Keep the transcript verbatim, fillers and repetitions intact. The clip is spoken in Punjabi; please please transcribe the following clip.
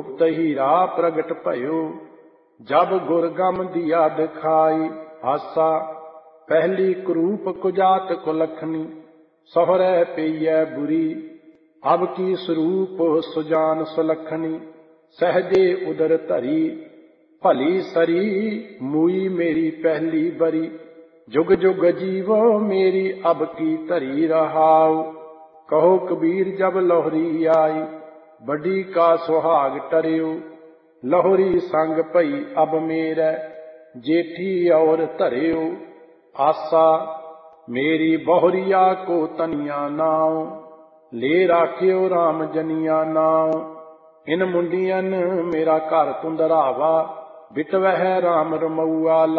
ਗੁਪਤ ਹੀਰਾ ਪ੍ਰਗਟ ਭਇਓ। ਜਬ ਗੁਰ ਗਮ ਦਿਆ ਦਿਖਾਈ, ਆਸਾ ਪਹਿਲੀ ਕਰੂਪ ਕੁਜਾਤ ਕੁਲਖਣੀ। ਸਹੁਰੈ ਪਈਐ ਬੁਰੀ, ਅਬ ਕੀ ਸਰੂਪ ਸੁਜਾਨ ਸੁਲਖਣੀ। ਸਹਜੇ ਉਦਰ ਧਰੀ, ਭਲੀ ਸਰੀ ਮੂਈ ਮੇਰੀ ਪਹਿਲੀ ਬਰੀ। ਜੁਗ ਜੁਗ ਜੀਵੋ ਮੇਰੀ ਅਬ ਕੀ ਧਰੀ ਰਹਾਉ। ਕਹੋ ਕਬੀਰ ਜਬ ਲੋਹਰੀ ਆਈ, ਵੱਡੀ ਕਾ ਸੁਹਾਗ ਟਰਿਓ। ਲੋਹਰੀ ਸੰਗ ਭਈ ਅਬ ਮੇਰੈ, ਜੇਠੀ ਔਰ ਧਰਿਓ। ਆਸਾ ਮੇਰੀ ਬਹੁਰੀਆ ਕੋ ਤਨੀਆ ਨਾਉ, ਲੈ ਰਾਖਿਓ ਰਾਮ ਜਨੀਆ ਨਾਉ। ਇਨ ਮੁੰਡੀਅਨ ਮੇਰਾ ਘਰ ਤੁੰਦਰਾਵਾ, ਬਿਟਵਹਿ ਰਾਮ ਰਮਊਆ